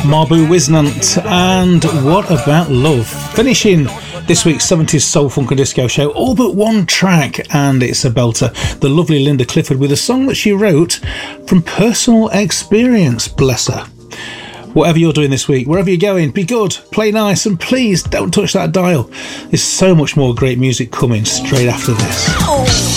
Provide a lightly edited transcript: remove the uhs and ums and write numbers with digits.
Marbu Wisnant and What About Love, finishing this week's 70s Soul Funk and Disco show, all but one track, and it's a belter. The lovely Linda Clifford with a song that she wrote from personal experience, bless her. Whatever you're doing this week, wherever you're going, be good, play nice, and please don't touch that dial. There's so much more great music coming straight after this.